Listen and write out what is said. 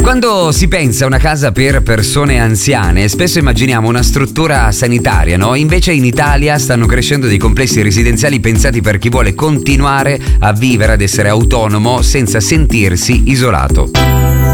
Quando si pensa a una casa per persone anziane, spesso immaginiamo una struttura sanitaria, no? Invece in Italia stanno crescendo dei complessi residenziali pensati per chi vuole continuare a vivere, ad essere autonomo senza sentirsi isolato.